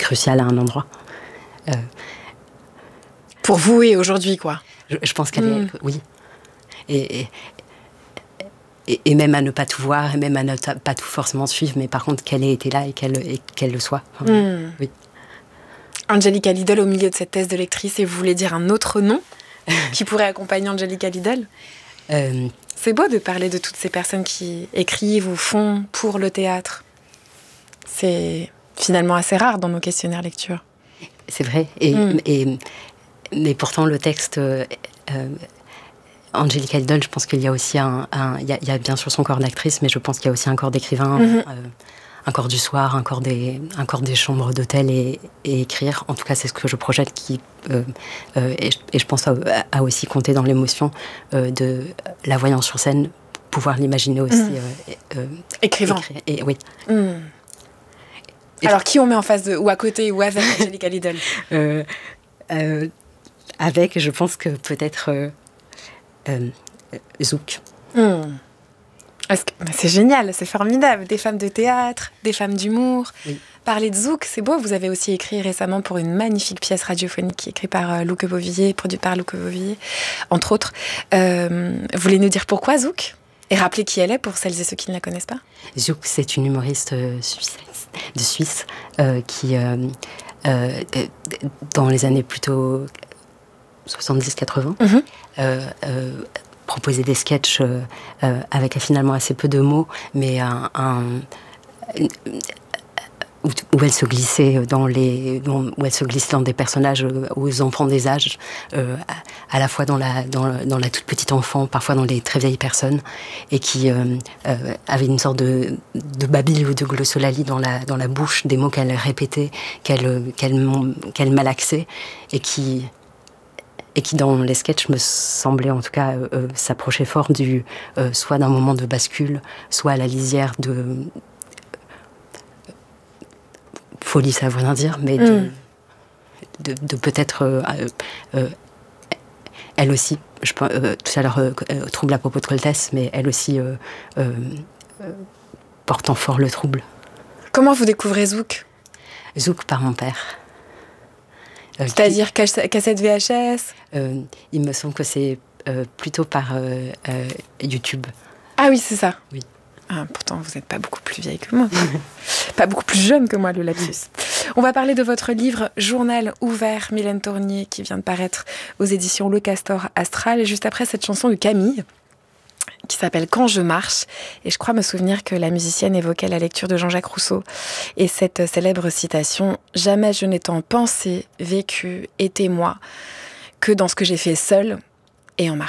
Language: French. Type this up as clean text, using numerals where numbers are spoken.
cruciale à un endroit. Pour vous et aujourd'hui, quoi. Je pense qu'elle est... Oui. Et même à ne pas tout voir, et même à ne pas tout forcément suivre, mais par contre qu'elle ait été là et qu'elle le soit. Oui. Angelica Lidl au milieu de cette thèse de lectrice, et vous voulez dire un autre nom qui pourrait accompagner Angelica Lidl? C'est beau de parler de toutes ces personnes qui écrivent ou font pour le théâtre. C'est finalement assez rare dans nos questionnaires lecture. C'est vrai. Mais pourtant, le texte... Angelica Lidl, je pense qu'il y a aussi il y a bien sûr son corps d'actrice, mais je pense qu'il y a aussi un corps d'écrivain, un corps du soir, un corps des chambres d'hôtel et écrire. En tout cas, c'est ce que je projette et je pense à aussi compter dans l'émotion de la voyance sur scène, pouvoir l'imaginer aussi. Écrivant. Oui. Alors, qui on met en face ou à côté ou avec Angelica Lidl? Avec, je pense que peut-être... Zouk. C'est génial, c'est formidable. Des femmes de théâtre, des femmes d'humour. Oui. Parler de Zouk, c'est beau. Vous avez aussi écrit récemment pour une magnifique pièce radiophonique écrite par Louque Beauvillier, produite par Louque Beauvillier, entre autres. Vous voulez nous dire pourquoi Zouk? Et rappeler qui elle est pour celles et ceux qui ne la connaissent pas? Zouk, c'est une humoriste de Suisse qui, dans les années plutôt 70-80, proposer des sketchs avec finalement assez peu de mots, mais où elle se glissait où elle se glissait dans des personnages aux enfants des âges, à la fois dans la toute petite enfant, parfois dans les très vieilles personnes, et qui avait une sorte de babil ou de glossolalie dans la bouche, des mots qu'elle répétait, qu'elle malaxait, et qui dans les sketchs me semblait en tout cas s'approcher fort soit d'un moment de bascule, soit à la lisière de folie, ça veut rien dire, mais de peut-être elle aussi, tout à l'heure trouble à propos de Coltès, mais elle aussi portant fort le trouble. Comment vous découvrez Zouk? Zouk par mon père. C'est-à-dire cassette VHS? Il me semble que c'est plutôt par YouTube. Ah oui, c'est ça. Oui. Ah, pourtant, vous n'êtes pas beaucoup plus vieille que moi. Pas beaucoup plus jeune que moi, le lapsus. On va parler de votre livre « Journal ouvert », Mylène Tournier, qui vient de paraître aux éditions Le Castor Astral. Et juste après, cette chanson de Camille, qui s'appelle « Quand je marche ». Et je crois me souvenir que la musicienne évoquait la lecture de Jean-Jacques Rousseau. Et cette célèbre citation « Jamais je n'ai tant pensé, vécu, été moi, que dans ce que j'ai fait seule et en marchant ».